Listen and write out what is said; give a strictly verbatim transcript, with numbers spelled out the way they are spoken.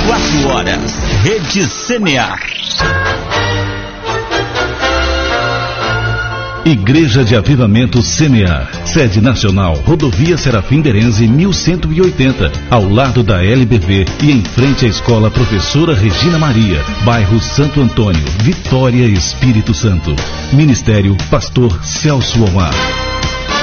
quatro horas. Rede C M A. Igreja de Avivamento C M A, sede nacional, Rodovia Serafim Berenze mil cento e oitenta, ao lado da L B V e em frente à Escola Professora Regina Maria, bairro Santo Antônio, Vitória, Espírito Santo. Ministério Pastor Celso Omar.